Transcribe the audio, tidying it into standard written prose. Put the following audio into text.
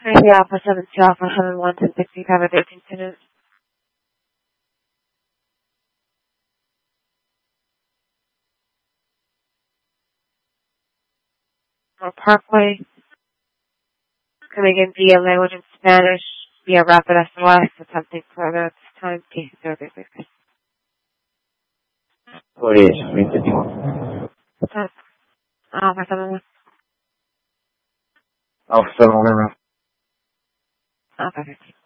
the Alpha 7 to Alpha 71 to 60, cover 13 minutes. Parkway, coming in via language in Spanish, via rapid SOS, attempting further at this time, please service. Pues 25. Alpha 71. Alpha 7 Alpha 15.